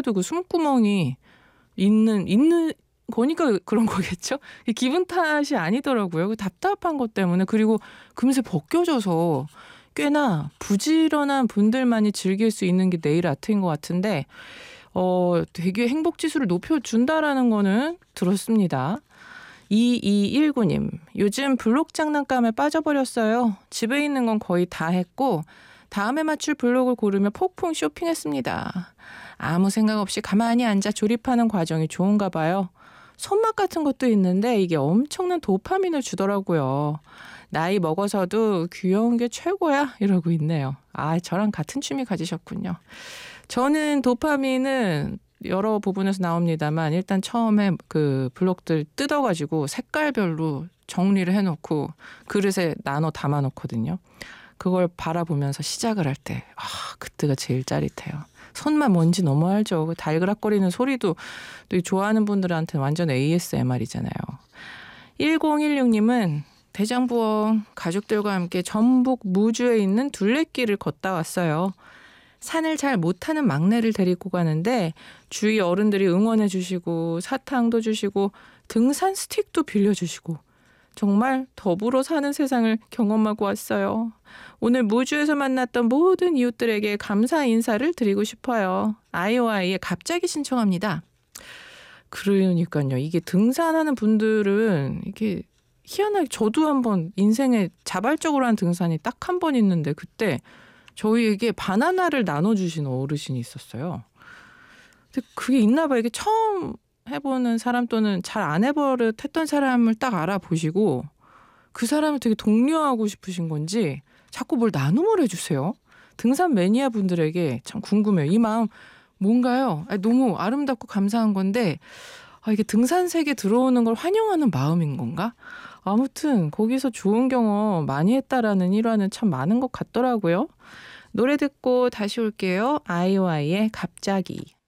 조금이라도 그 숨구멍이 있는 거니까 그런 거겠죠. 기분 탓이 아니더라고요. 그 답답한 것 때문에. 그리고 금세 벗겨져서 꽤나 부지런한 분들만이 즐길 수 있는 게 네일 아트인 것 같은데 되게 행복 지수를 높여준다라는 거는 들었습니다. 2219님, 요즘 블록 장난감에 빠져버렸어요. 집에 있는 건 거의 다 했고 다음에 맞출 블록을 고르며 폭풍 쇼핑했습니다. 아무 생각 없이 가만히 앉아 조립하는 과정이 좋은가 봐요. 손맛 같은 것도 있는데 이게 엄청난 도파민을 주더라고요. 나이 먹어서도 귀여운 게 최고야 이러고 있네요. 저랑 같은 취미 가지셨군요. 저는 도파민은 여러 부분에서 나옵니다만 일단 처음에 그 블록들 뜯어가지고 색깔별로 정리를 해놓고 그릇에 나눠 담아놓거든요. 그걸 바라보면서 시작을 할 때 그때가 제일 짜릿해요. 손만 뭔지 너무 알죠. 그 달그락거리는 소리도 또 좋아하는 분들한테는 완전 ASMR이잖아요. 1016님은 대장부엉 가족들과 함께 전북 무주에 있는 둘레길을 걷다 왔어요. 산을 잘 못하는 막내를 데리고 가는데 주위 어른들이 응원해 주시고 사탕도 주시고 등산 스틱도 빌려주시고 정말 더불어 사는 세상을 경험하고 왔어요. 오늘 무주에서 만났던 모든 이웃들에게 감사 인사를 드리고 싶어요. 아이오아이의 갑자기 신청합니다. 그러니까요. 이게 등산하는 분들은 이게 희한하게 저도 한번 인생에 자발적으로 한 등산이 딱 한 번 있는데 그때 저희에게 바나나를 나눠주신 어르신이 있었어요. 근데 그게 있나 봐요. 이게 처음 해보는 사람 또는 잘 안 해버릇했던 사람을 딱 알아보시고 그 사람을 되게 독려하고 싶으신 건지 자꾸 뭘 나눔을 해주세요. 등산 매니아 분들에게 참 궁금해요. 이 마음 뭔가요? 너무 아름답고 감사한 건데 이게 등산 세계 들어오는 걸 환영하는 마음인 건가? 아무튼 거기서 좋은 경험 많이 했다라는 일화는 참 많은 것 같더라고요. 노래 듣고 다시 올게요. 아이오아이의 갑자기.